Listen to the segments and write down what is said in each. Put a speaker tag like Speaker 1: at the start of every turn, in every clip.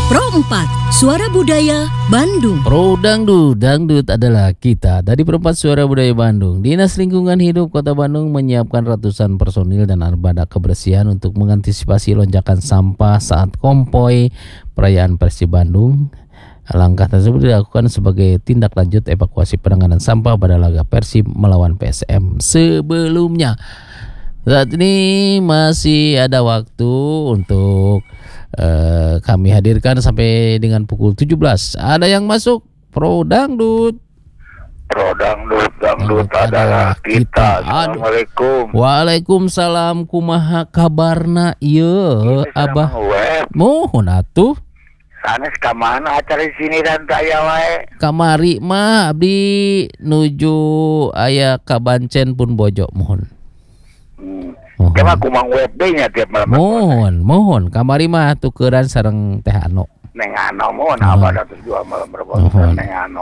Speaker 1: Pro 4, Suara Budaya Bandung.
Speaker 2: Pro Dangdut, dangdut adalah kita. Dari Pro 4 Suara Budaya Bandung, Dinas Lingkungan Hidup Kota Bandung menyiapkan ratusan personil dan armada kebersihan untuk mengantisipasi lonjakan sampah saat konvoy perayaan Persib Bandung. Langkah tersebut dilakukan sebagai tindak lanjut evakuasi penanganan sampah pada laga Persib melawan PSM sebelumnya. Saat ini masih ada waktu untuk kami hadirkan sampai dengan pukul 17. Ada yang masuk Pro Dangdut.
Speaker 3: Pro Dangdut, dangdut adalah kita. Assalamualaikum.
Speaker 2: Waalaikumsalam. Kumaha kabarna ieu Abah? Mohon atuh.
Speaker 3: Sanes ka mana acara di sini dan daya wae?
Speaker 2: Kamari mah abdi nuju aya ka Bancen pun bojo mohon.
Speaker 3: Kema kumang WB nya tiap malam.
Speaker 2: Mohon kamari mah tukeran sareng Teh Ano.
Speaker 3: Neng Ano mohon abah datus dua malam berbohong Neng Ano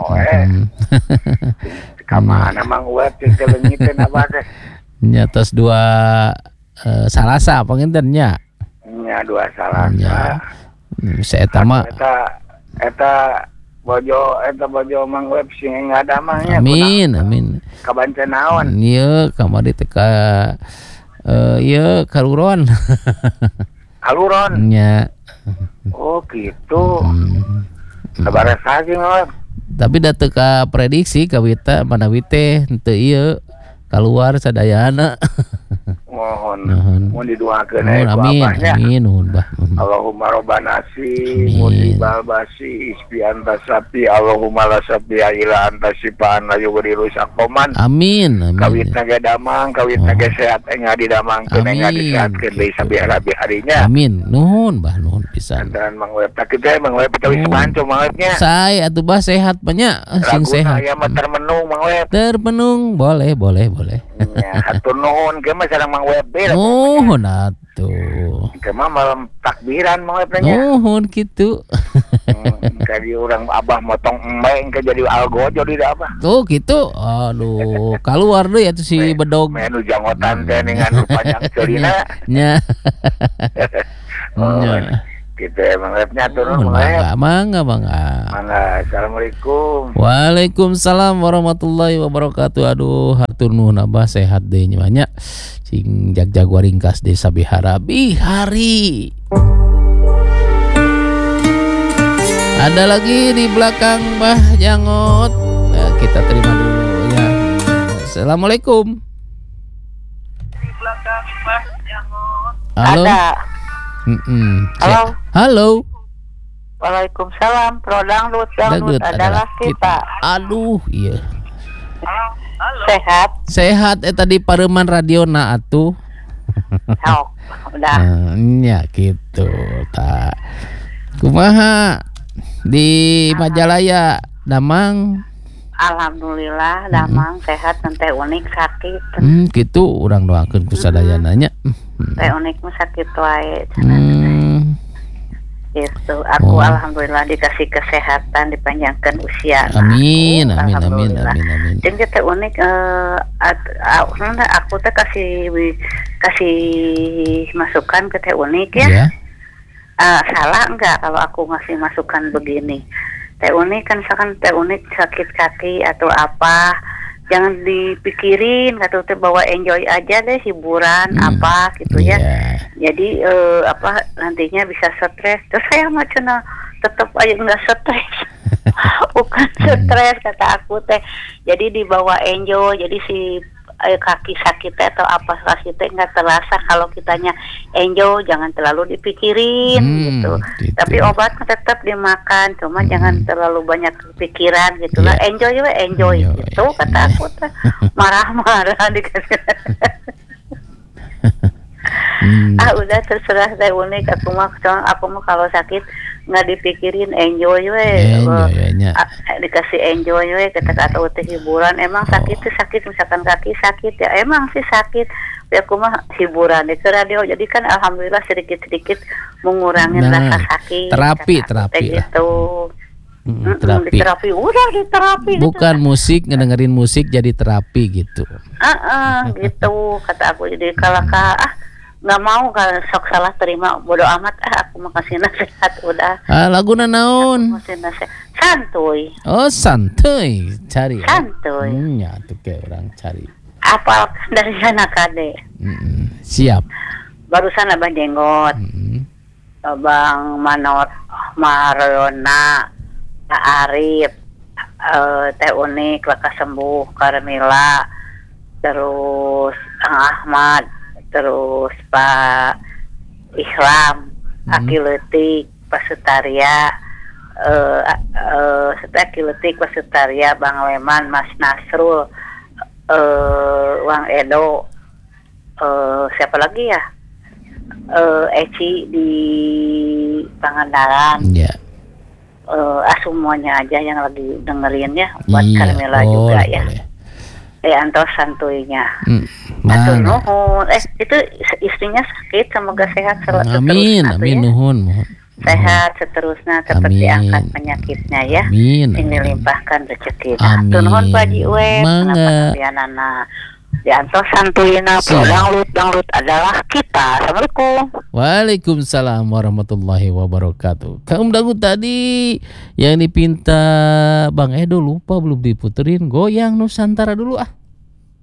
Speaker 3: ka mana mang web teh leungiteun abah teh.
Speaker 2: Nya tos dua Salasa panginten nya.
Speaker 3: Nya dua Salasa.
Speaker 2: Saeta mah
Speaker 3: eta bojo mang web sing ngada mah nya.
Speaker 2: Amin.
Speaker 3: Kabancen naon?
Speaker 2: Ieu kamari teh ka kaluron.
Speaker 3: Kaluron?
Speaker 2: Nya.
Speaker 3: Oh gitu. Sabar saja mah.
Speaker 2: Tapi da teu ka prediksi ka wita manawi teh henteu ieu keluar sadayana.
Speaker 3: Mohon didoakeun ku abahnya.
Speaker 2: Amin nuhun bah.
Speaker 3: Allahumma rabbana si mudibal basi isbian tasapi Allahumma la sabiya ila anta sifaan la yugriru sakoman.
Speaker 2: Amin.
Speaker 3: Kawitna ge damang, kawitna ge sehat enga didamangkeun enga disehatkeun deui sabiharabi harinya.
Speaker 2: Amin. Nuhun bah nuhun pisan.
Speaker 3: Dan Mang Web tak teh Mang Web teh wis manco Mang Webnya.
Speaker 2: Sae atuh bah sehat banyak sing sehat.
Speaker 3: Aya mah termenung Mang Web.
Speaker 2: Termenung boleh.
Speaker 3: Ya, hatur nuhun ge mah sareng Mang Web.
Speaker 2: Nuhun atuh.
Speaker 3: Kemah malam takbiran Mang Web nya.
Speaker 2: Nuhun kitu.
Speaker 3: Kali orang abah motong embeng ke jadi algojo di abah.
Speaker 2: Tuh gitu. Aduh, keluar deh atuh si bedog.
Speaker 3: Menu janggotan teh dengan panjang celina.
Speaker 2: Nya.
Speaker 3: Kita Mang Webnya turun
Speaker 2: Mangga.
Speaker 3: Assalamualaikum.
Speaker 2: Waalaikumsalam warahmatullahi wabarakatuh. Aduh, hatur nuhun abah sehat deui nya banyak. Sing jag-jago ringkas desa Biharabi hari. Ada lagi di belakang Mbah Jangot. Nah, kita terima dulu ya. Assalamualaikum.
Speaker 3: Di belakang Mbah Jangot.
Speaker 2: Halo.
Speaker 3: Ada.
Speaker 2: Halo.
Speaker 3: Waalaikumsalam. Pro Dangdut adalah kita.
Speaker 2: Aduh, iya.
Speaker 3: Halo.
Speaker 2: Sehat tadi pareuman radiona atuh.
Speaker 3: Udah.
Speaker 2: Ya gitu. Tak. Kumaha di Majalaya Damang?
Speaker 3: Alhamdulillah Damang sehat teh unik sakit.
Speaker 2: Gitu urang doakeun ku sadayana nya.
Speaker 3: Teh unik mah sakit wae. Gitu. Aku alhamdulillah dikasih kesehatan, dipanjangkan usia.
Speaker 2: Amin.
Speaker 3: Jeung teh unik aku teh kasih masukan ke teh unik ya.
Speaker 2: Yeah.
Speaker 3: Salah enggak kalau aku ngasih masukan begini? Teh unik kan misalkan teh unik sakit kaki atau apa, jangan dipikirin, kata teh bawa enjoy aja deh, hiburan apa gitu ya. Jadi nantinya bisa stres. Terus saya mah cenah tetap aja enggak stres. Bukan stres kata aku teh. Jadi dibawa enjoy, jadi si kaki sakit atau apa sakit nggak terasa kalau kitanya enjoy, jangan terlalu dipikirin gitu. Tapi obat tetap dimakan, cuma jangan terlalu banyak pikiran gitulah. Enjoy gitu kata aku teh. Marah-marah dikasih. Udah terserah teh unik. Aku mah kalau sakit nggak dipikirin, enjoy dikasih enjoy kata teh hiburan. Emang sakit misalkan kaki sakit ya emang sih sakit, tapi aku mah hiburan di radio, jadi kan alhamdulillah sedikit mengurangi rasa sakit. Terapi gitu. Terapi udah di terapi
Speaker 2: bukan gitu. Musik ngedengerin musik jadi terapi gitu.
Speaker 3: Gitu kata aku. Jadi kalau nggak mau kalau sok salah terima bodo amat aku mau kasih nasihat udah.
Speaker 2: Laguna naon?
Speaker 3: Kasih nasihat santuy.
Speaker 2: Oh santuy, cari.
Speaker 3: Santuy.
Speaker 2: Ya tuh kayak orang cari.
Speaker 3: Apal dari sana kade.
Speaker 2: Siap.
Speaker 3: Barusan abah jenggot, Bang Manot, Mariona, Pak Arif, Teh Unik, Laka Sembuh, Karmila, terus Kang Ahmad, terus Pak Ihlam, Aki Letik, Pak Sutaria, Aki Letik, Pak Sutaria, Bang Leman, Mas Nasrul, Wang Edo, siapa lagi ya? Eci di Pangandaran.
Speaker 2: Ya.
Speaker 3: Semuanya aja yang lagi dengerin ya, buat Carmela juga ya. Antos santuinya. Atur nuhun. Itu istrinya sakit, semoga sehat
Speaker 2: amin, amin
Speaker 3: ya.
Speaker 2: Nuhun.
Speaker 3: Sehat seterusnya, cepat diangkat penyakitnya ya.
Speaker 2: Amin.
Speaker 3: Ini limpahkan rezeki.
Speaker 2: Amin.
Speaker 3: Nuhun Pak Jiwe,
Speaker 2: Mangga.
Speaker 3: kenapa diantos santuina dangdut adalah kita. Assalamualaikum.
Speaker 2: Waalaikumsalam warahmatullahi wabarakatuh. Kaum Dangdut tadi yang dipinta Bang Edo lupa belum diputerin Goyang Nusantara dulu